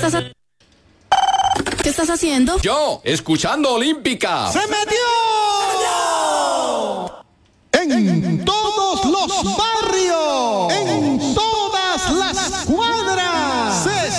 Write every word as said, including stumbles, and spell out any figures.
estás ha- ¿Qué estás haciendo? Yo, escuchando Olímpica. ¡Se metió! En todo